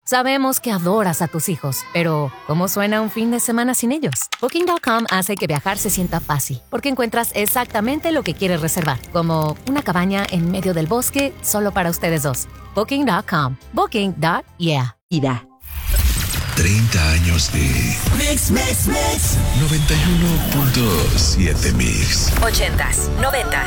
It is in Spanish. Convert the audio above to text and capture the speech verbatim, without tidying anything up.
Sabemos que adoras a tus hijos, pero ¿cómo suena un fin de semana sin ellos? Booking punto com hace que viajar se sienta fácil, porque encuentras exactamente lo que quieres reservar, como una cabaña en medio del bosque solo para ustedes dos. Booking punto com. Booking punto yeah. Ida. treinta años de Mix, Mix, Mix. noventa y uno punto siete Mix. Ochentas, noventas,